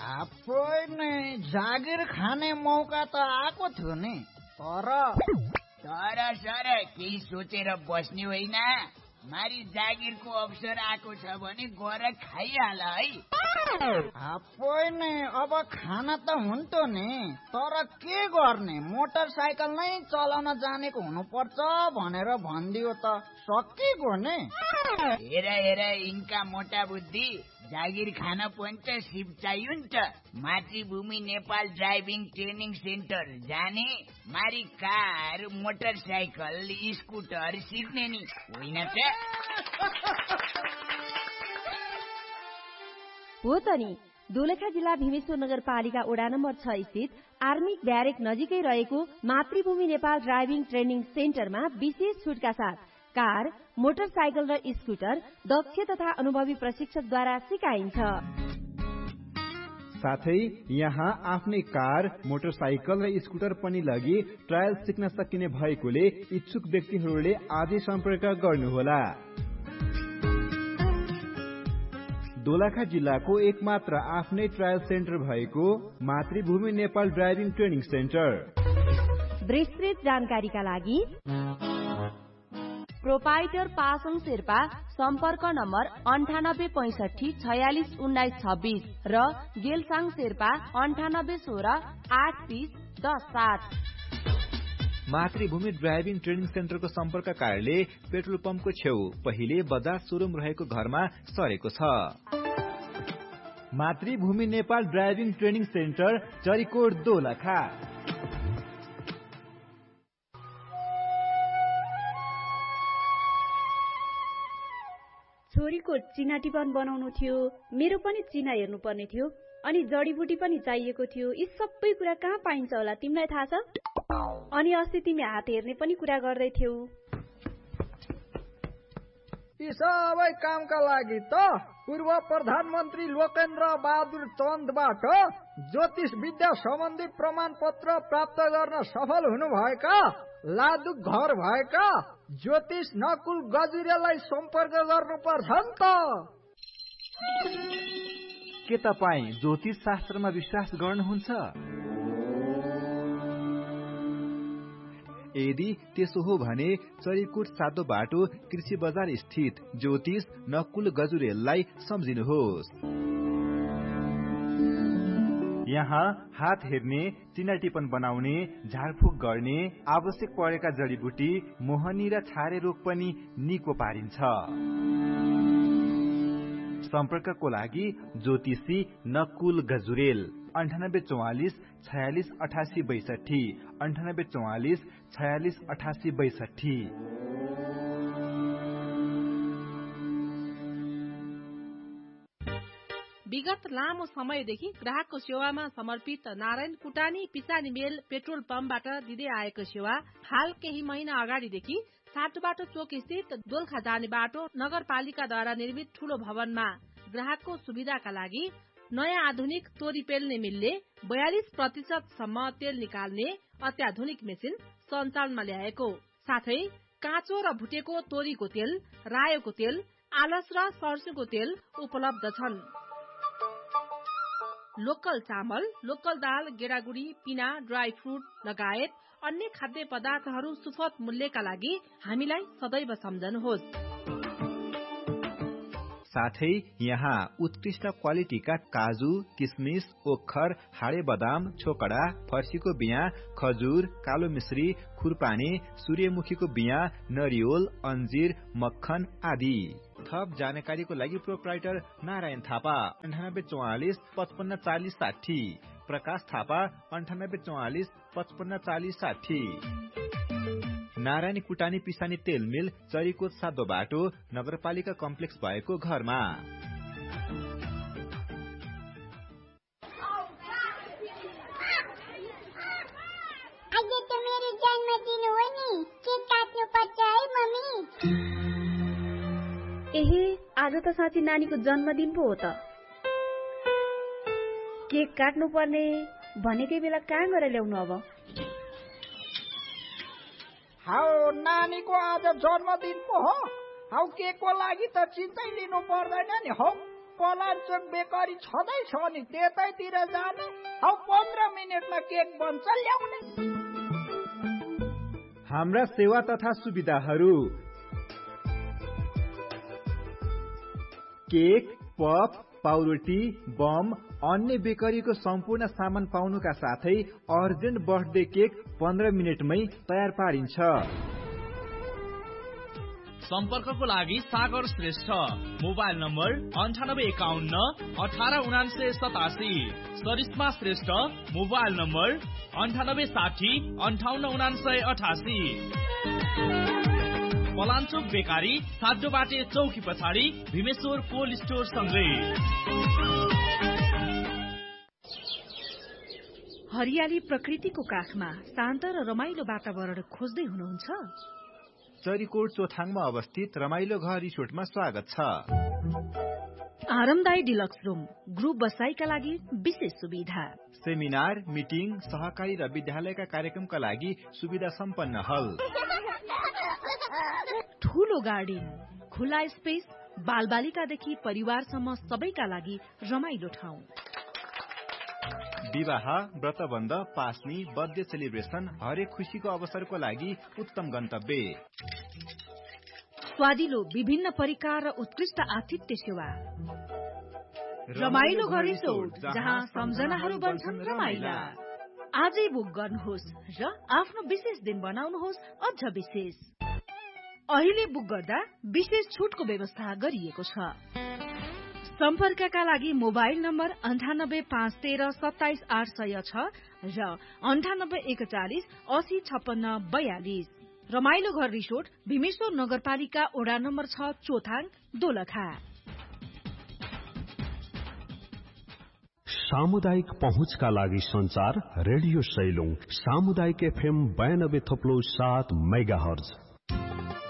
आफै जागिर खाने मौका त आएको थियो नि, तर सर केही सोचेर बस्ने होइन। मारी जागिरको अवसर आएको छ भने गएर खाइहाल है। आफै अब खाना त हुन्थ्यो नि, तर के गर्ने, मोटरसाइकल नै चलाउन जानेको हुनुपर्छ भनेर भनिदियो त सकिगयो नि। हेर यिनका मोटा बुद्धि, जागिर खान पनि त सिप चाहियो नि त। मातृभूमि नेपाल ड्राइभिङ ट्रेनिङ सेन्टर जाने, मारी कार, मोटरसाइकल, स्कुटर सिक्ने नि होइन त। हो त नि। दोलखा जिल्ला भीमेश्वर नगरपालिका वडा नम्बर 6 स्थित आर्मी ब्यारेक नजिकै रहेको मातृभूमि नेपाल ड्राइभिङ ट्रेनिङ सेन्टरमा विशेष छुटका साथ कार, मोटरसाइकल र स्कुटर दक्ष तथा अनुभवी प्रशिक्षकद्वारा सिकाइन्छ। साथै यहाँ आफ्नै कार, मोटरसाइकल र स्कुटर पनि लगी ट्रायल सिक्न सकिने भएकोले इच्छुक व्यक्तिहरूले आजै सम्पर्क गर्नुहोला। दोलखा जिल्लाको एकमात्र आफ्नै ट्रायल सेन्टर भएको मातृभूमि नेपाल ड्राइभिङ ट्रेनिङ सेन्टर। विस्तृत जानकारीका लागि प्रोपाइटर पासङ शेर्पा, सम्पर्क नम्बर 9865461926 र गेलसाङ शेर्पा 98168307। मातृभूमि ड्राइभिङ ट्रेनिङ सेन्टरको सम्पर्क कार्यालय पेट्रोल पम्पको छेउ पहिले बजाज सोरुम रहेको घरमा सरेको छ। मातृभूमि Nepal driving training centre, Charikot, Dolakha. छोरीको चिना टिपन बनाउनु थियो, मेरो पनि चिना हेर्नु पर्ने थियो, अनि जडीबुटी पनि चाहिएको थियो। यी सबै कुरा कहाँ पाइन्छ होला तिमीलाई थाहा छ? अनि अस्ति तिमी हात हेर्ने पनि कुरा गर्दै थियौ। यी सबै कामका लागि त पूर्व प्रधानमन्त्री लोकेन्द्र बहादुर चन्दबाट ज्योतिष विद्या सम्बन्धी प्रमाण पत्र प्राप्त गर्न सफल हुनुभएका लादुक घर भएका ज्योतिष नकुल गजुरेलाई सम्पर्क गर्नुपर्छ नि त। के तपाईँ ज्योतिष शास्त्रमा विश्वास गर्नुहुन्छ? यदि त्यसो हो भने चरीकोट सातो बाटो कृषि बजार स्थित ज्योतिष नकुल गजुरेललाई सम्झिनुहोस्। यहाँ हात हेर्ने, चिना टिपन बनाउने, झाडफुक गर्ने, आवश्यक परेका जडीबुटी, मोहनी र छारे रोग पनि निको पारिन्छ। सम्पर्कको लागि ज्योतिषी नकुल गजुरेल 9844 46 88 62 9844 46 88 62। विगत लामो समयदेखि ग्राहकको सेवामा समर्पित नारायण कुटानी पिसानी मेल पेट्रोल पम्पबाट दिँदै आएको सेवा हाल केही महिना अगाडिदेखि सातोबाटो चोक स्थित दोलखा जाने बाटो नगरपालिकाद्वारा निर्मित ठूलो भवनमा ग्राहकको सुविधाका लागि नयाँ आधुनिक तोरी पेल्ने मिलले 42% सम्म तेल निकाल्ने अत्याधुनिक मेसिन सञ्चालनमा ल्याएको साथै काँचो र भुटेको तोरीको तेल, रायोको तेल, आलस र सर्स्युको तेल उपलब्ध छन्। लोकल चामल, लोकल दाल, गेडागुडी, पिना, ड्राई फ्रुट लगायत अन्य खाद्य पदार्थहरू सुपथ मूल्यका लागि हामीलाई सदैव सम्झनुहोस्। साथै यहाँ उत्कृष्ट क्वालिटीका काजु, किसमिस, ओखर, हाडे बदाम, छोकडा, फर्सीको बिया, खजुर, कालो मिश्री, खुरपानी, सूर्यमुखीको बिया, नरिवल, अन्जीर, मक्खन आदि। थप जानकारीको लागि प्रोप्राइटर नारायण थापा 9844 55 40 60, प्रकाश थापा 9844 55 40 60। नारायणी कुटानी पिसानी तेल मिल, चरीकोट सातो बाटो नगरपालिका कम्प्लेक्स भएको घरमा। आज त मेरो जन्मदिन हो नि, केक काट्नु पर्छ है मम्मी। एहे, आज त साँच्ची नानीको जन्मदिन पो हो त। केक काट्नु पर्ने भनेकै बेला कहाँ गएर ल्याउनु अब? हाउ नानीको आज जन्मदिन पो हो, हाउ केकको लागि त चिन्तै लिनु पर्दैन नि हौ। पलाञ्चोक बेकरी छँदैछ नि त्यतैतिर जाने। हौ 15 मिनेटमा केक बन्छ ल्याउने। हाम्रा सेवा तथा सुविधाहरू: केक, पफ, पाउरोटी, बम, अन्य बेकरीको सम्पूर्ण सामान पाउनुका साथै अर्जेन्ट बर्थडे केक 15 मिनेटमै तयार पारिन्छ। सम्पर्कको लागि सागर Shrestha, mobile number 9851189987। सरिस्मा Shrestha, mobile number 9860589988। Palanchok बेकारी, सातो बाटे चौकी पछाडि, भीमेश्वर कोल्ड स्टोर सँगै। हरियाली प्रकृतिको काखमा शान्त र रमाइलो वातावरण खोज्दै हुनुहुन्छ? चरीकोट चोथाङमा अवस्थित रमाइलो घर रिसोर्टमा स्वागत छ। आरामदायी डिलक्स रूम, ग्रुप बसाइका लागि विशेष सुविधा, सेमिनार, मिटिङ, सहकारी र विद्यालयका कार्यक्रमका लागि सुविधा सम्पन्न हल, ठूलो गार्डन, खुला स्पेस, बालबालिकादेखि परिवारसम्म सबैका लागि रमाइलो ठाउँ। विवाह, व्रतबन्ध, पास्नी, बर्थडे सेलिब्रेसन, हरेक खुशीको अवसरको लागि उत्तम गन्तव्य। स्वादिलो विभिन्न परिकार र उत्कृष्ट आतिथ्य सेवा। रमाइलो घर रिसोर्ट, जहाँ सम्झनाहरू बन्छन् रमाइला। आजै बुक गर्नुहोस् र आफ्नो विशेष दिन बनाउनुहोस् अझ विशेष। अहिले बुक गर्दा विशेष छुटको व्यवस्था गरिएको छ। सम्पर्कका लागि मोबाइल नम्बर 9851378806 र 9814805642। रमाइलो घर रिसोर्ट, भीमेश्वर नगरपालिका वडा नम्बर 6, चोथाङ, दोलखा। सामुदायिक पहुँचका लागि संचार रेडियो सैलुङ, सामुदायिक FM 92.7 मेगाहर्ज।